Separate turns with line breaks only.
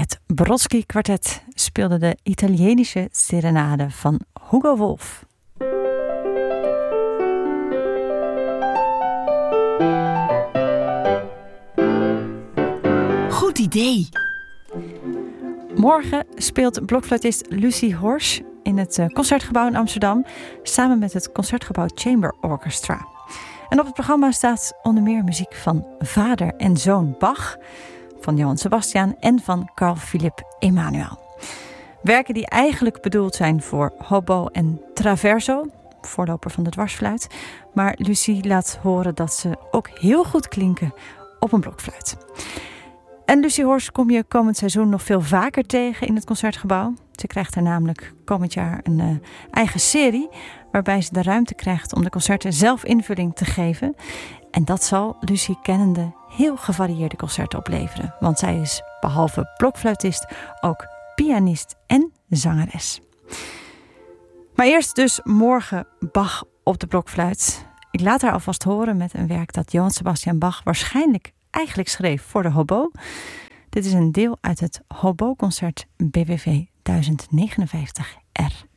Het Brodsky Kwartet speelde de Italienische serenade van Hugo Wolf.
Goed idee!
Morgen speelt blokfluitist Lucie Horsch in het Concertgebouw in Amsterdam samen met het Concertgebouw Chamber Orchestra. En op het programma staat onder meer muziek van vader en zoon Bach, van Johann Sebastian en van Carl Philipp Emanuel. Werken die eigenlijk bedoeld zijn voor hobo en traverso, voorloper van de dwarsfluit. Maar Lucie laat horen dat ze ook heel goed klinken op een blokfluit. En Lucie Horsch kom je komend seizoen nog veel vaker tegen in het Concertgebouw. Ze krijgt er namelijk komend jaar een eigen serie, waarbij ze de ruimte krijgt om de concerten zelf invulling te geven. En dat zal Lucie kennende heel gevarieerde concerten opleveren. Want zij is behalve blokfluitist ook pianist en zangeres. Maar eerst dus morgen Bach op de blokfluit. Ik laat haar alvast horen met een werk dat Johann Sebastian Bach waarschijnlijk eigenlijk schreef voor de hobo. Dit is een deel uit het Hobo-concert BWV 1059 R.